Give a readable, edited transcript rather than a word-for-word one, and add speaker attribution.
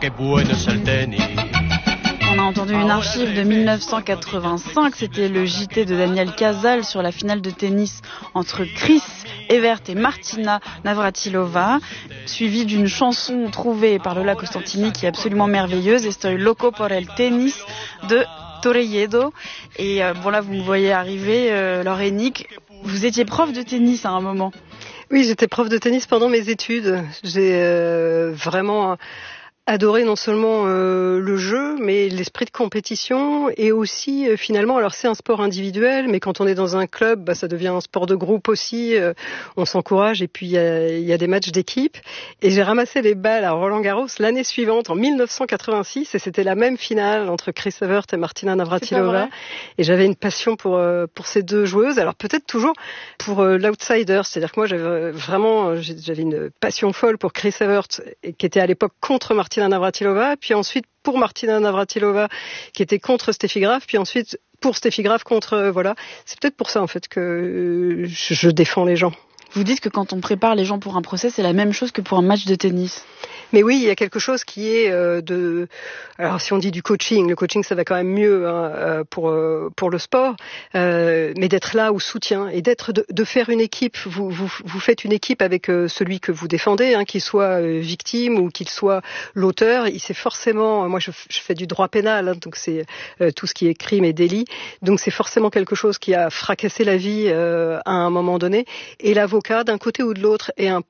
Speaker 1: On a entendu une archive de 1985, c'était le JT de Daniel Casal sur la finale de tennis entre Chris Evert et Martina Navratilova, suivie d'une chanson trouvée par Lola Costantini qui est absolument merveilleuse, Estoy loco por el tenis de Torelledo. Et bon là vous me voyez arriver, Laure Hennig, vous étiez prof de tennis à un moment.
Speaker 2: Oui, j'étais prof de tennis pendant mes études. J'ai vraiment adoré non seulement le jeu, mais l'esprit de compétition et aussi finalement, alors c'est un sport individuel, mais quand on est dans un club, bah, ça devient un sport de groupe aussi, on s'encourage et puis il y a des matchs d'équipe. Et j'ai ramassé les balles à Roland-Garros l'année suivante, en 1986, et c'était la même finale entre Chris Evert et Martina Navratilova. Et j'avais une passion pour ces deux joueuses, alors peut-être toujours pour l'outsider, c'est-à-dire que moi j'avais une passion folle pour Chris Evert, qui était à l'époque contre Martina Navratilova, puis ensuite pour Martina Navratilova qui était contre Steffi Graf, puis ensuite pour Steffi Graf contre voilà. C'est peut-être pour ça en fait que je défends les gens.
Speaker 1: Vous dites que quand on prépare les gens pour un procès, c'est la même chose que pour un match de tennis.
Speaker 2: Mais oui, il y a quelque chose qui est alors si on dit du coaching, le coaching ça va quand même mieux pour le sport, mais d'être là au soutien et de faire une équipe. Vous faites une équipe avec celui que vous défendez, qu'il soit victime ou qu'il soit l'auteur. C'est forcément, moi je fais du droit pénal, donc c'est tout ce qui est crime et délit. Donc c'est forcément quelque chose qui a fracassé la vie à un moment donné. Et l'avocat d'un côté ou de l'autre est